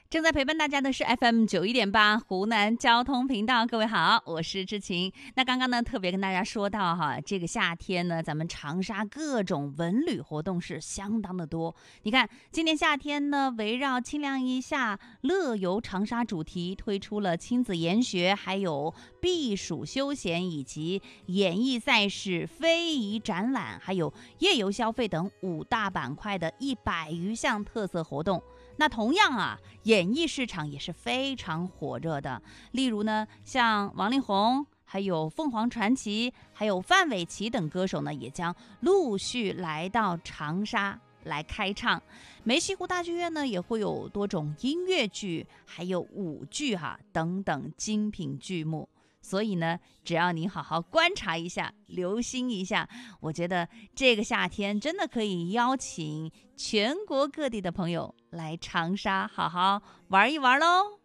正在陪伴大家的是 FM91.8 湖南交通频道，各位好，我是知晴。那刚刚呢，特别跟大家说到这个夏天呢，咱们长沙各种文旅活动是相当的多。你看，今年夏天呢，围绕轻量一下乐游长沙主题，推出了亲子研学，还有避暑休闲以及演艺赛事、非遗展览，还有夜游消费等5大板块的100余项特色活动。那同样演艺市场也是非常火热的。例如呢，像王力宏、还有凤凰传奇、还有范玮琪等歌手呢，也将陆续来到长沙来开唱。梅溪湖大剧院呢，也会有多种音乐剧，还有舞剧等等精品剧目。所以呢，只要你好好观察一下，留心一下，我觉得这个夏天真的可以邀请全国各地的朋友来长沙好好玩一玩喽。